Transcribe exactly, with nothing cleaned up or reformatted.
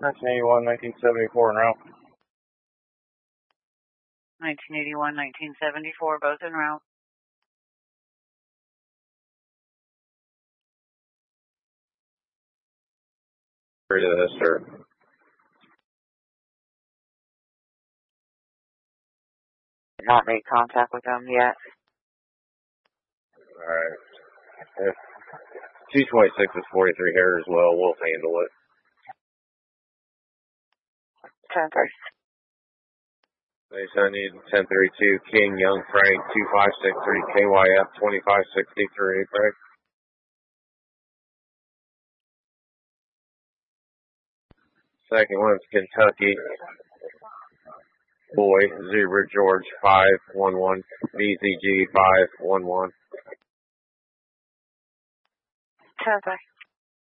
nineteen eighty-one, nineteen seventy-four en route. nineteen eighty-one, nineteen seventy-four, both en route. Rid of this, sir. Not made contact with them yet. Alright. If two twenty-six is forty-three here as well, we'll handle it. ten thirty. Nice, I need ten thirty-two, King, Young, Frank, two five six three, K Y F, twenty-five sixty-three, Frank. Second one's Kentucky. Boy, Zebra, George, five one one, B Z G, five one one. ten thirty.